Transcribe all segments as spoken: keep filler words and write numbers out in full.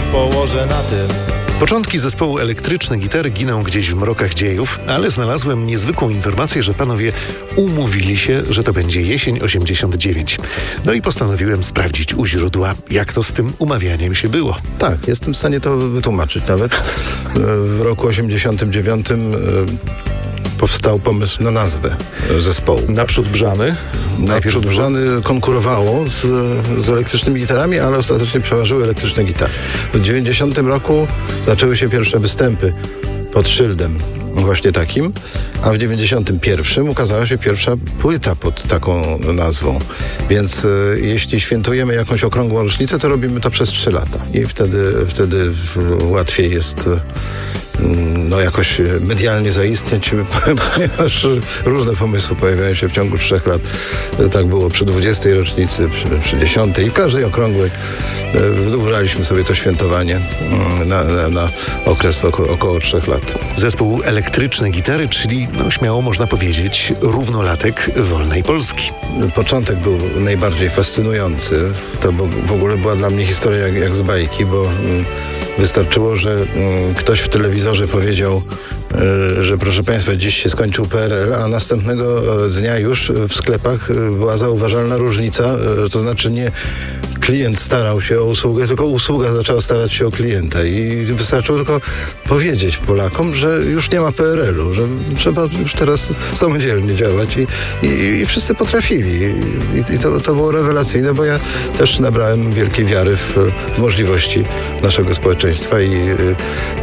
położę na tym. Początki zespołu Elektryczne Gitary giną gdzieś w mrokach dziejów, ale znalazłem niezwykłą informację, że panowie umówili się, że to będzie jesień osiemdziesiąt dziewięć. No i postanowiłem sprawdzić u źródła, jak to z tym umawianiem się było. Tak, jestem w stanie to wytłumaczyć nawet. W roku osiemdziesiątym dziewiątym powstał pomysł na nazwę zespołu. Naprzód Brzany. Naprzód Brzany konkurowało z, z elektrycznymi gitarami, ale ostatecznie przeważyły elektryczne gitary. W dziewięćdziesiątym roku zaczęły się pierwsze występy pod szyldem właśnie takim, a w dziewięćdziesiątym pierwszym ukazała się pierwsza płyta pod taką nazwą. Więc e, jeśli świętujemy jakąś okrągłą rocznicę, to robimy to przez trzy lata. I wtedy, wtedy łatwiej jest no jakoś medialnie zaistnieć, ponieważ różne pomysły pojawiają się w ciągu trzech lat. Tak było przy dwudziestej rocznicy, przy, przy dziesiątej i w każdej okrągłej wydłużaliśmy sobie to świętowanie na, na, na okres oko, około trzech lat. Zespół Elektryczne Gitary, czyli no śmiało można powiedzieć równolatek wolnej Polski. Początek był najbardziej fascynujący. To w ogóle była dla mnie historia jak, jak z bajki, bo wystarczyło, że mm, ktoś w telewizorze powiedział, y, że proszę Państwa, dziś się skończył P R L, a następnego dnia już w sklepach była zauważalna różnica, y, to znaczy nie klient starał się o usługę, tylko usługa zaczęła starać się o klienta i wystarczyło tylko powiedzieć Polakom, że już nie ma P R L u, że trzeba już teraz samodzielnie działać i, i, i wszyscy potrafili i, i to, to było rewelacyjne, bo ja też nabrałem wielkiej wiary w, w możliwości naszego społeczeństwa i w,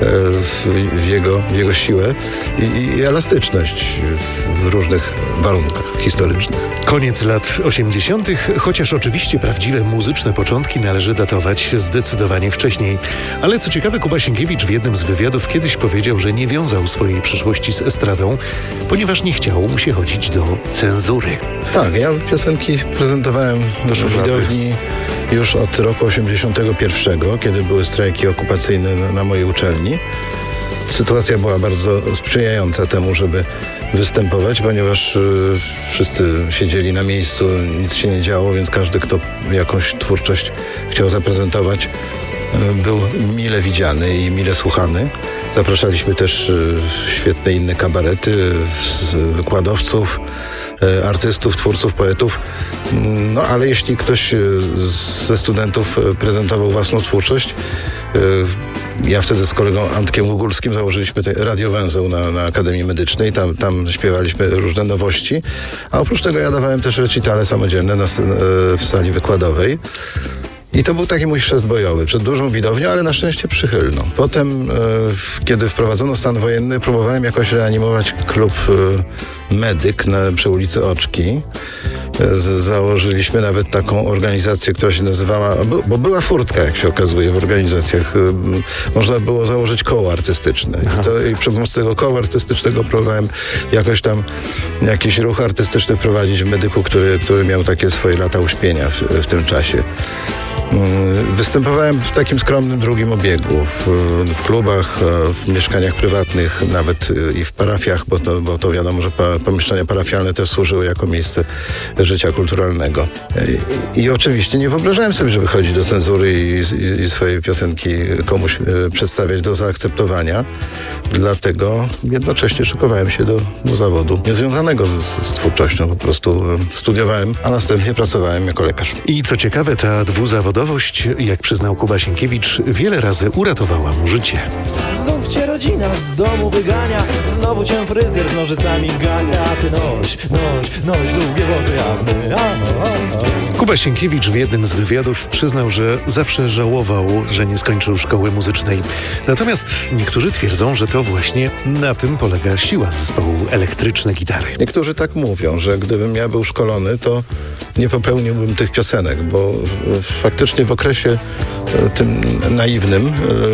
w, jego, w jego siłę i, i elastyczność w różnych warunkach historycznych. Koniec lat osiemdziesiątych, chociaż oczywiście prawdziwe muzyczne początki należy datować zdecydowanie wcześniej. Ale co ciekawe, Kuba Sienkiewicz w jednym z wywiadów kiedyś powiedział, że nie wiązał swojej przyszłości z estradą, ponieważ nie chciało mu się chodzić do cenzury. Tak, ja piosenki prezentowałem w widowni już od roku osiemdziesiątego pierwszego, kiedy były strajki okupacyjne na, na mojej uczelni. Sytuacja była bardzo sprzyjająca temu, żeby występować, ponieważ y, wszyscy siedzieli na miejscu, nic się nie działo, więc każdy, kto jakąś twórczość chciał zaprezentować, y, był mile widziany i mile słuchany. Zapraszaliśmy też y, świetne inne kabarety, y, wykładowców, y, artystów, twórców, poetów. No ale jeśli ktoś y, ze studentów y, prezentował własną twórczość, y, ja wtedy z kolegą Antkiem Ługulskim założyliśmy radiowęzeł na, na Akademii Medycznej. Tam, tam śpiewaliśmy różne nowości. A oprócz tego ja dawałem też recitale samodzielne na, w sali wykładowej. I to był taki mój chrzest bojowy przed dużą widownią, ale na szczęście przychylną. Potem, e, kiedy wprowadzono stan wojenny, próbowałem jakoś reanimować klub e, Medyk na, przy ulicy Oczki. Z, założyliśmy nawet taką organizację, która się nazywała, bo, bo była furtka, jak się okazuje, w organizacjach. E, można było założyć koło artystyczne. I, to, i przy pomocy tego koła artystycznego próbowałem jakoś tam jakiś ruch artystyczny prowadzić w Medyku, który, który miał takie swoje lata uśpienia w, w tym czasie. Występowałem w takim skromnym drugim obiegu, w, w klubach, w mieszkaniach prywatnych, nawet i w parafiach, bo to, bo to wiadomo, że pa, pomieszczenia parafialne też służyły jako miejsce życia kulturalnego. I, i oczywiście nie wyobrażałem sobie, żeby chodzić do cenzury i, i, i swoje piosenki komuś przedstawiać do zaakceptowania. Dlatego jednocześnie szykowałem się do, do zawodu niezwiązanego z, z twórczością. Po prostu studiowałem, a następnie pracowałem jako lekarz. I co ciekawe, ta dwuzawodowość, jak przyznał Kuba Sienkiewicz, wiele razy uratowała mu życie. Znów cię rodzina z domu wygania, znowu cię fryzjer z nożycami gania. A ty noś, noś, noś długie włosy jak my. A, a, a. Kuba Sienkiewicz w jednym z wywiadów przyznał, że zawsze żałował, że nie skończył szkoły muzycznej. Natomiast niektórzy twierdzą, że to właśnie na tym polega siła zespołu Elektryczne Gitary. Niektórzy tak mówią, że gdybym ja był szkolony, to nie popełniłbym tych piosenek, bo faktycznie w okresie tym naiwnym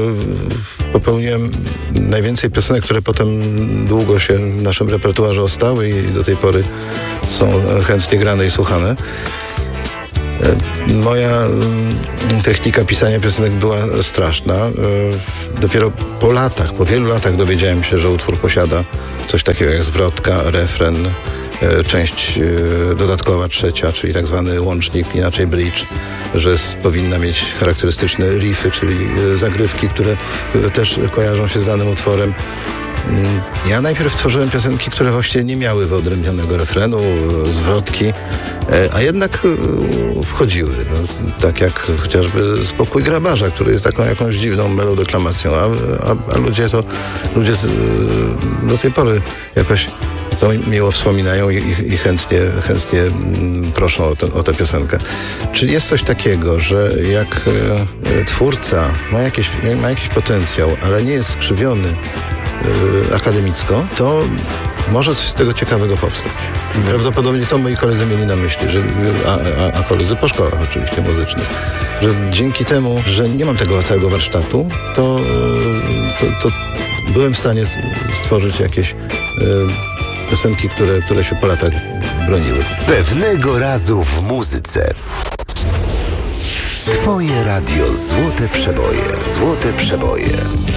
popełniłem najwięcej piosenek, które potem długo się w naszym repertuarze ostały i do tej pory są chętnie grane i słuchane. Moja technika pisania piosenek była straszna. Dopiero po latach, po wielu latach dowiedziałem się, że utwór posiada coś takiego jak zwrotka, refren, e, część e, dodatkowa, trzecia, czyli tak zwany łącznik, inaczej bridge, że s- powinna mieć charakterystyczne riffy, czyli e, zagrywki, które e, też kojarzą się z danym utworem. Mm, Ja najpierw tworzyłem piosenki, które właśnie nie miały wyodrębnionego refrenu, e, zwrotki, e, a jednak e, wchodziły. No, tak jak chociażby Spokój grabarza, który jest taką jakąś dziwną melodeklamacją, a, a, a ludzie to ludzie e, do tej pory jakoś to miło wspominają i, i, i chętnie, chętnie mm, proszą o, te, o tę piosenkę. Czyli jest coś takiego, że jak e, e, twórca ma, jakieś, ma jakiś potencjał, ale nie jest skrzywiony e, akademicko, to może coś z tego ciekawego powstać. Prawdopodobnie to moi koledzy mieli na myśli, że, a, a, a koledzy po szkołach oczywiście muzycznych, że dzięki temu, że nie mam tego całego warsztatu, to, to, to byłem w stanie stworzyć jakieś e, piosenki, które, które się po latach broniły. Pewnego razu w muzyce. Twoje radio Złote Przeboje. Złote Przeboje.